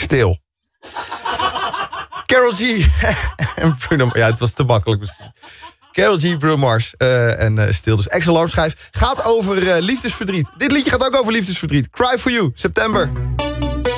Stil. Karol G en Bruno... Ja, het was te makkelijk misschien. Karol G, Bruno Mars en Stil. Dus extra alarmschijf. Gaat over liefdesverdriet. Dit liedje gaat ook over liefdesverdriet. Cry for You, September.